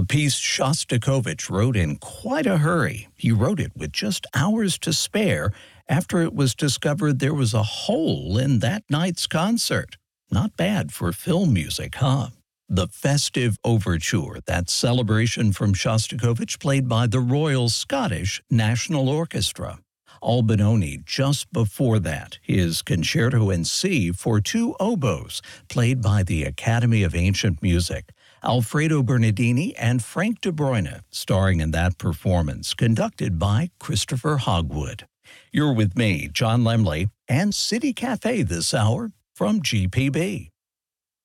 a piece Shostakovich wrote in quite a hurry. He wrote it with just hours to spare after it was discovered there was a hole in that night's concert. Not bad for film music, huh? The Festive Overture, that celebration from Shostakovich played by the Royal Scottish National Orchestra. Albinoni just before that, his Concerto in C for two oboes, played by the Academy of Ancient Music. Alfredo Bernardini and Frank de Bruyne, starring in that performance, conducted by Christopher Hogwood. You're with me, John Lemley, and City Cafe this hour from GPB.